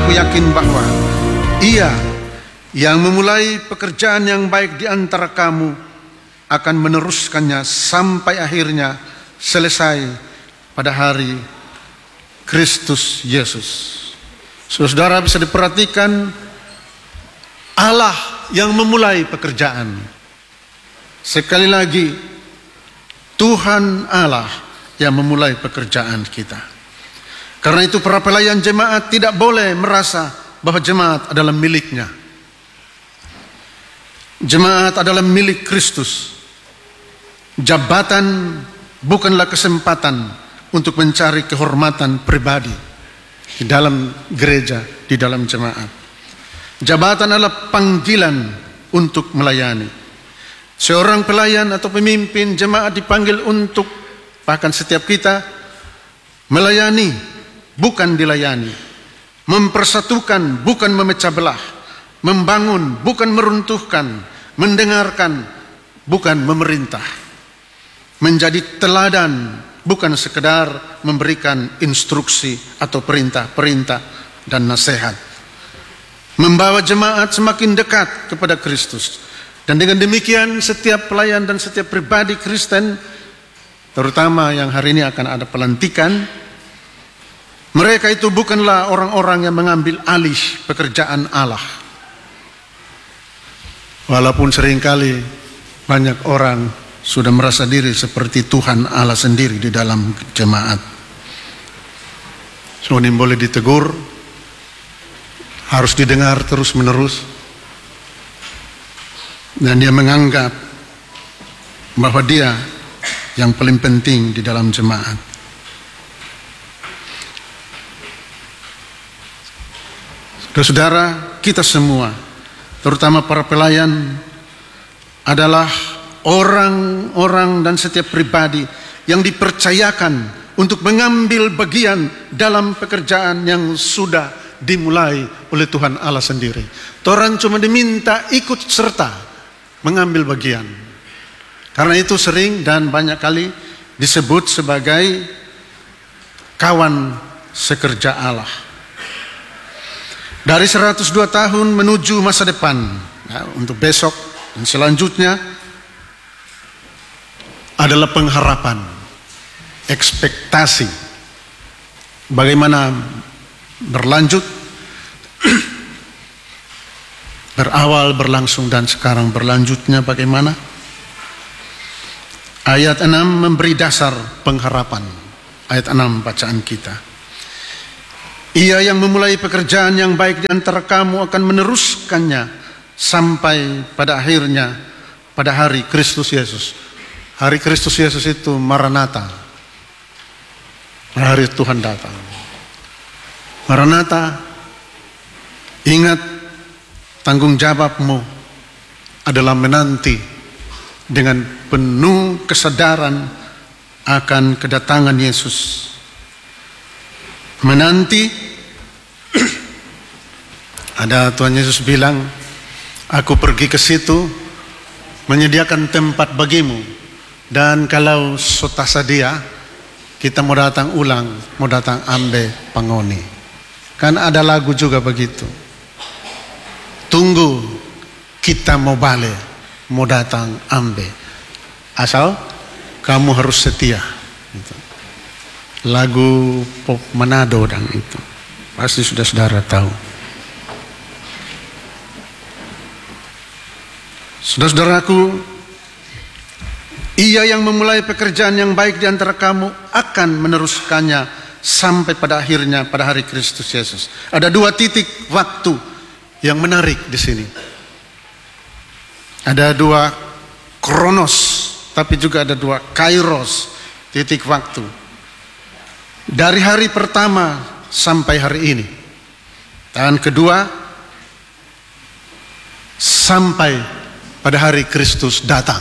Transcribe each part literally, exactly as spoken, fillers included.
aku yakin bahwa Ia yang memulai pekerjaan yang baik di antara kamu akan meneruskannya sampai akhirnya selesai pada hari Kristus Yesus. Saudara bisa diperhatikan, Allah yang memulai pekerjaan. Sekali lagi, Tuhan Allah yang memulai pekerjaan kita. Karena itu para pelayan jemaat tidak boleh merasa bahwa jemaat adalah miliknya. Jemaat adalah milik Kristus. Jabatan bukanlah kesempatan untuk mencari kehormatan pribadi di dalam gereja, di dalam jemaat. Jabatan adalah panggilan untuk melayani. Seorang pelayan atau pemimpin jemaat dipanggil untuk, bahkan setiap kita, melayani, bukan dilayani. Mempersatukan, bukan memecah belah. Membangun, bukan meruntuhkan. Mendengarkan, bukan memerintah. Menjadi teladan, bukan sekedar memberikan instruksi atau perintah-perintah dan nasihat. Membawa jemaat semakin dekat kepada Kristus. Dan dengan demikian setiap pelayan dan setiap pribadi Kristen, terutama yang hari ini akan ada pelantikan, mereka itu bukanlah orang-orang yang mengambil alih pekerjaan Allah. Walaupun seringkali banyak orang sudah merasa diri seperti Tuhan Allah sendiri di dalam jemaat. So ini boleh ditegur, harus didengar terus menerus. Dan dia menganggap bahwa dia yang paling penting di dalam jemaat. Saudara, kita semua, terutama para pelayan, adalah orang-orang dan setiap pribadi yang dipercayakan untuk mengambil bagian dalam pekerjaan yang sudah dimulai oleh Tuhan Allah sendiri. Orang cuma diminta ikut serta mengambil bagian. Karena itu sering dan banyak kali disebut sebagai kawan sekerja Allah. Dari seratus dua tahun menuju masa depan, ya, untuk besok dan selanjutnya adalah pengharapan, ekspektasi bagaimana berlanjut, berawal, berlangsung, dan sekarang berlanjutnya bagaimana. Ayat enam memberi dasar pengharapan. Ayat enam bacaan kita. Ia yang memulai pekerjaan yang baik di antara kamu akan meneruskannya sampai pada akhirnya pada hari Kristus Yesus. Hari Kristus Yesus itu Maranatha. Hari Tuhan datang. Maranatha, ingat tanggung jawabmu adalah menanti dengan penuh kesadaran akan kedatangan Yesus. Menanti, ada Tuhan Yesus bilang, aku pergi ke situ menyediakan tempat bagimu, dan kalau sotasa dia kita mau datang ulang, mau datang ambe pangoni. Kan ada lagu juga begitu. Tunggu kita mau balik, mau datang ambe. Asal kamu harus setia. Gitu. Lagu pop Manado dan itu pasti sudah saudara tahu. Saudara-saudaraku, ia yang memulai pekerjaan yang baik di antara kamu akan meneruskannya sampai pada akhirnya pada hari Kristus Yesus. Ada dua titik waktu yang menarik di sini. Ada dua kronos, tapi juga ada dua kairos, titik waktu. Dari hari pertama sampai hari ini. Dan kedua, sampai pada hari Kristus datang.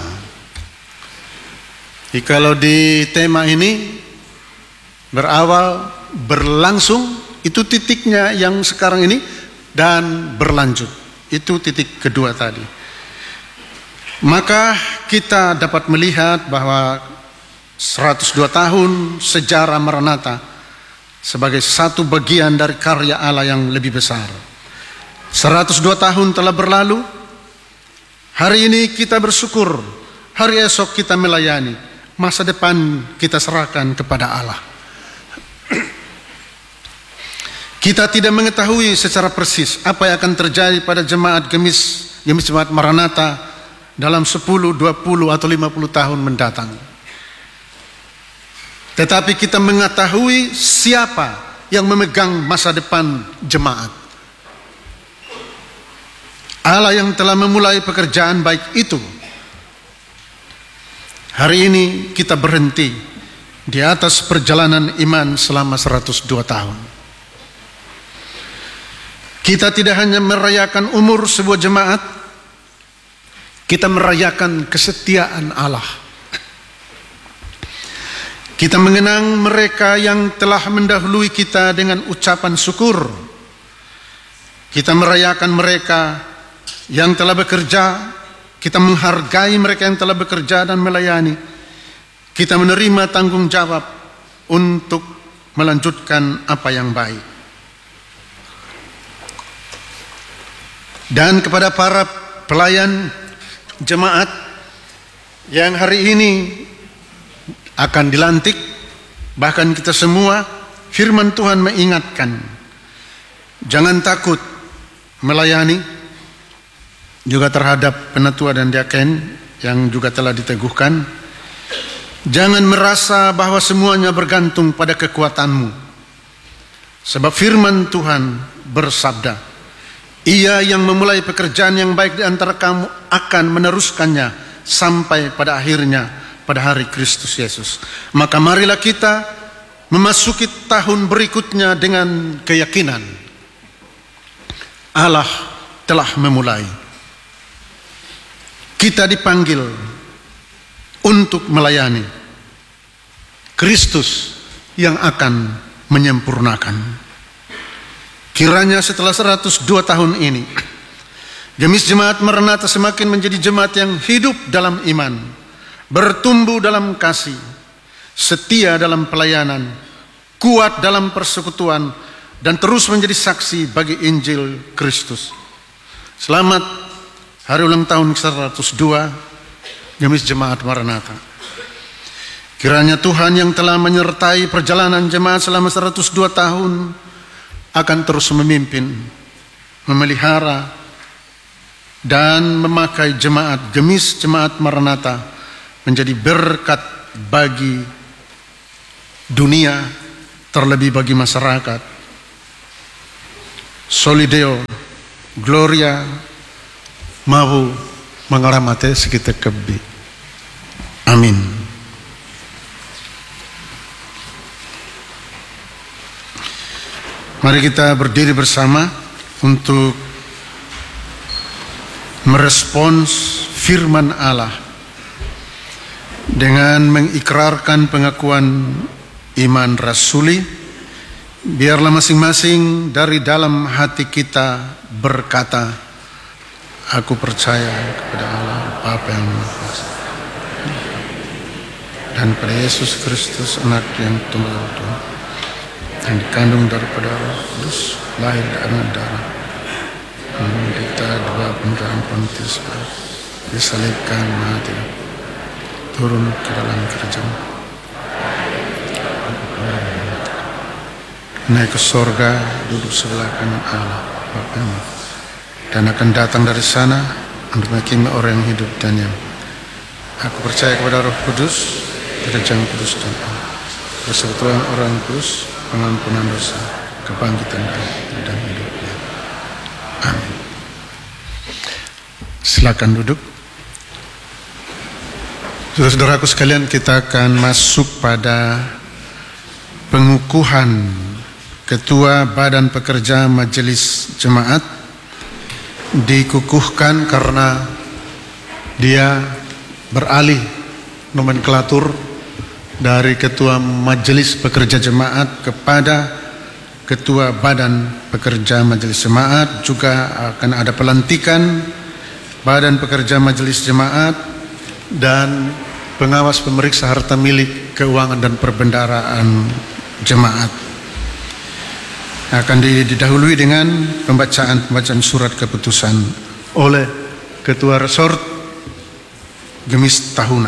Jadi kalau di tema ini berawal, berlangsung, itu titiknya yang sekarang ini, dan berlanjut. Itu titik kedua tadi. Maka kita dapat melihat bahwa seratus dua tahun sejarah Maranatha sebagai satu bagian dari karya Allah yang lebih besar. seratus dua tahun telah berlalu. Hari ini kita bersyukur, hari esok kita melayani, masa depan kita serahkan kepada Allah. Kita tidak mengetahui secara persis apa yang akan terjadi pada jemaat Gemis, Gemis Jemaat Maranatha dalam sepuluh, dua puluh atau lima puluh tahun mendatang. Tetapi kita mengetahui siapa yang memegang masa depan jemaat. Allah yang telah memulai pekerjaan baik itu. Hari ini kita berhenti di atas perjalanan iman selama seratus dua tahun. Kita tidak hanya merayakan umur sebuah jemaat, kita merayakan kesetiaan Allah. Kita mengenang mereka yang telah mendahului kita dengan ucapan syukur. Kita merayakan mereka yang telah bekerja. Kita menghargai mereka yang telah bekerja dan melayani. Kita menerima tanggung jawab untuk melanjutkan apa yang baik. Dan kepada para pelayan jemaat yang hari ini akan dilantik, bahkan kita semua, firman Tuhan mengingatkan, jangan takut melayani, juga terhadap penatua dan diaken yang juga telah diteguhkan. Jangan merasa bahwa semuanya bergantung pada kekuatanmu, sebab firman Tuhan bersabda, Ia yang memulai pekerjaan yang baik di antara kamu akan meneruskannya sampai pada akhirnya, pada hari Kristus Yesus. Maka marilah kita memasuki tahun berikutnya dengan keyakinan Allah telah memulai. Kita dipanggil untuk melayani Kristus yang akan menyempurnakan. Kiranya setelah seratus dua tahun ini, Gemis Jemaat Maranatha semakin menjadi jemaat yang hidup dalam iman, bertumbuh dalam kasih, setia dalam pelayanan, kuat dalam persekutuan, dan terus menjadi saksi bagi Injil Kristus. Selamat hari ulang tahun ke seratus dua Gemis Jemaat Maranatha. Kiranya Tuhan yang telah menyertai perjalanan jemaat selama seratus dua tahun akan terus memimpin, memelihara, dan memakai jemaat Gemis Jemaat Maranatha menjadi berkat bagi dunia, terlebih bagi masyarakat. Solideo, Gloria, Mabu, Mangaramate sekitar kebi. Amin. Mari kita berdiri bersama untuk merespons firman Allah dengan mengikrarkan pengakuan iman rasuli. Biarlah masing-masing dari dalam hati kita berkata, aku percaya kepada Allah Bapa yang Maha Kuasa dan pada Yesus Kristus anak yang tunggal Tuhan, yang dikandung daripada Roh Kudus, lahir dari darah, menderita dua penderitaan Pontius Pilatus, disalibkan, mati, turun ke dalam kerajaan, naik ke sorga, duduk sebelah kanan Allah Bapa yang Maha, dan akan datang dari sana untuk menghakimi orang yang hidup dan yang. Aku percaya kepada Roh Kudus, kerajaan kudus dan Allah, persekutuan orang kudus, pengampunan dosa, kebangkitan dan hidupnya. Amin. Silakan duduk. Saudara-saudaraku sekalian, kita akan masuk pada pengukuhan Ketua Badan Pekerja Majelis Jemaat. Dikukuhkan karena dia beralih nomenklatur dari Ketua Majelis Pekerja Jemaat kepada Ketua Badan Pekerja Majelis Jemaat. Juga akan ada pelantikan Badan Pekerja Majelis Jemaat dan pengawas pemeriksa harta milik, keuangan dan perbendaharaan jemaat. akan didahului dengan pembacaan-pembacaan surat keputusan oleh Ketua Resort Gemis Tahuna.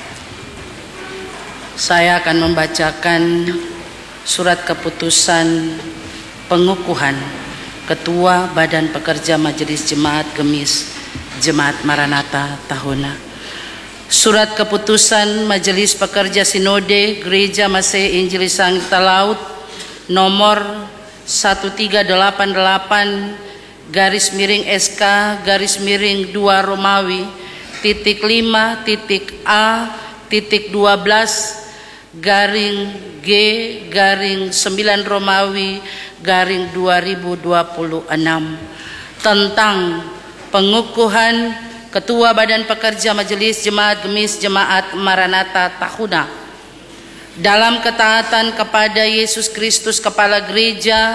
Saya akan membacakan surat keputusan pengukuhan Ketua Badan Pekerja Majelis Jemaat Gemis Jemaat Maranatha Tahuna. Surat keputusan Majelis Pekerja Sinode Gereja Masehi Injili Sangit Talaut nomor seribu tiga ratus delapan puluh delapan garis miring S K garis miring dua Romawi titik lima titik A titik dua belas garing G garing sembilan Romawi garing dua ribu dua puluh enam tentang pengukuhan Ketua Badan Pekerja Majelis Jemaat Gemis Jemaat Maranatha Tahuna dalam ketaatan kepada Yesus Kristus Kepala Gereja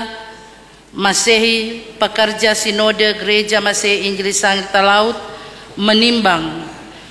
Masehi Pekerja Sinode Gereja Masehi Injili Sangit Talaut menimbang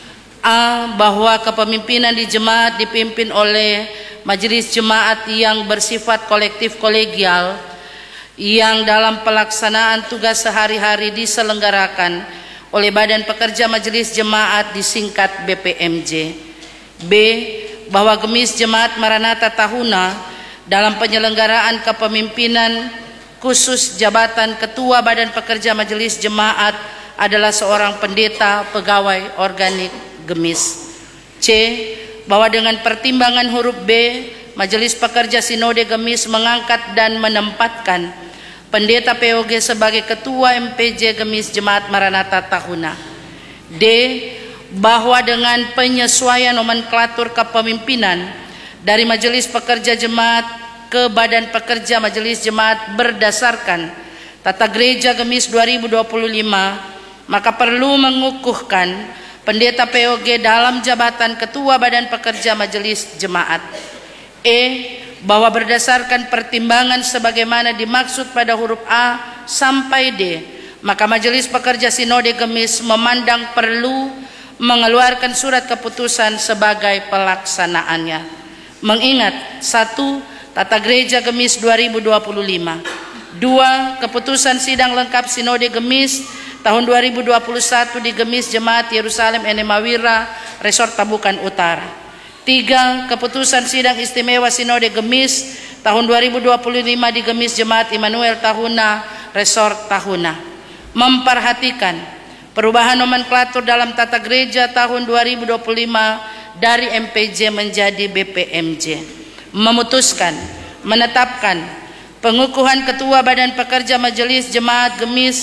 A. Bahwa kepemimpinan di jemaat dipimpin oleh majelis jemaat yang bersifat kolektif kolegial yang dalam pelaksanaan tugas sehari-hari diselenggarakan oleh Badan Pekerja Majelis Jemaat disingkat B P M J. B. Bahwa Gemis Jemaat Maranatha Tahuna dalam penyelenggaraan kepemimpinan khusus jabatan Ketua Badan Pekerja Majelis Jemaat adalah seorang pendeta pegawai organik Gemis. C. Bahwa dengan pertimbangan huruf B, Majelis Pekerja Sinode Gemis mengangkat dan menempatkan Pendeta P O G sebagai Ketua M P J Gemis Jemaat Maranatha Tahuna. D. Bahwa dengan penyesuaian nomenklatur kepemimpinan dari Majelis Pekerja Jemaat ke Badan Pekerja Majelis Jemaat berdasarkan Tata Gereja Gemis dua ribu dua puluh lima, maka perlu mengukuhkan Pendeta P O G dalam jabatan Ketua Badan Pekerja Majelis Jemaat. E. Bahwa berdasarkan pertimbangan sebagaimana dimaksud pada huruf A sampai D, maka Majelis Pekerja Sinode Gemis memandang perlu mengeluarkan surat keputusan sebagai pelaksanaannya. Mengingat satu. Tata Gereja Gemis dua ribu dua puluh lima. Dua. Keputusan sidang lengkap Sinode Gemis tahun dua ribu dua puluh satu di Gemis Jemaat Yerusalem Enemawira Resort Tabukan Utara. Tiga. Keputusan sidang istimewa Sinode Gemis tahun dua ribu dua puluh lima di Gemis Jemaat Immanuel Tahuna Resort Tahuna. Memperhatikan perubahan nomenklatur dalam tata gereja tahun dua ribu dua puluh lima dari M P J menjadi B P M J. Memutuskan menetapkan pengukuhan Ketua Badan Pekerja Majelis Jemaat Gemis